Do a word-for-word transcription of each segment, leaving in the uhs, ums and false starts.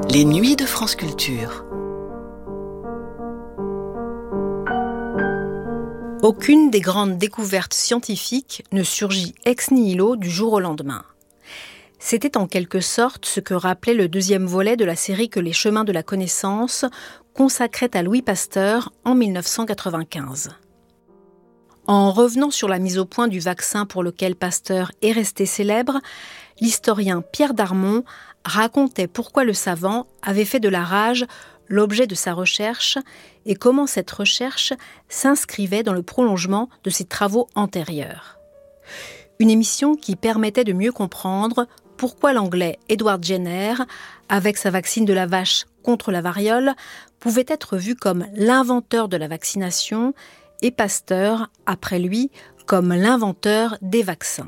Les nuits de France Culture. Aucune des grandes découvertes scientifiques ne surgit ex nihilo du jour au lendemain. C'était en quelque sorte ce que rappelait le deuxième volet de la série que Les chemins de la connaissance consacrait à Louis Pasteur en dix-neuf cent quatre-vingt-quinze. En revenant sur la mise au point du vaccin pour lequel Pasteur est resté célèbre, l'historien Pierre Darmon racontait pourquoi le savant avait fait de la rage l'objet de sa recherche et comment cette recherche s'inscrivait dans le prolongement de ses travaux antérieurs. Une émission qui permettait de mieux comprendre pourquoi l'Anglais Edward Jenner, avec sa vaccine de la vache contre la variole, pouvait être vu comme l'inventeur de la vaccination et Pasteur, après lui, comme l'inventeur des vaccins.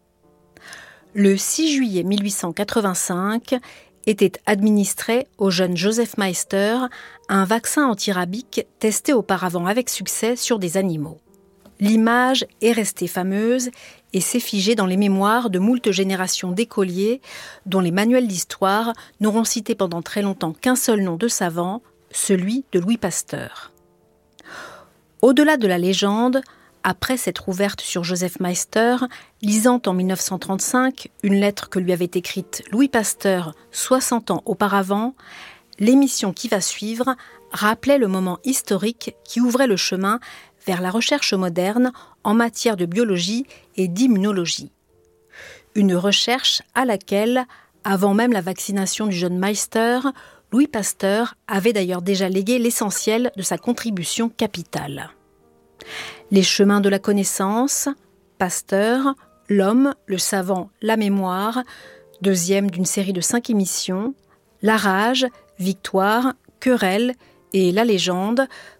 Le six juillet mille huit cent quatre-vingt-cinq était administré au jeune Joseph Meister un vaccin antirabique testé auparavant avec succès sur des animaux. L'image est restée fameuse et s'est figée dans les mémoires de moult générations d'écoliers dont les manuels d'histoire n'auront cité pendant très longtemps qu'un seul nom de savant, celui de Louis Pasteur. Au-delà de la légende, après s'être ouverte sur Joseph Meister, lisant en dix-neuf cent trente-cinq une lettre que lui avait écrite Louis Pasteur soixante ans auparavant, l'émission qui va suivre rappelait le moment historique qui ouvrait le chemin vers la recherche moderne en matière de biologie et d'immunologie. Une recherche à laquelle, avant même la vaccination du jeune Meister, Louis Pasteur avait d'ailleurs déjà légué l'essentiel de sa contribution capitale. Les chemins de la connaissance, Pasteur, l'homme, le savant, la mémoire, deuxième d'une série de cinq émissions, La rage, Victoire, Querelle et La légende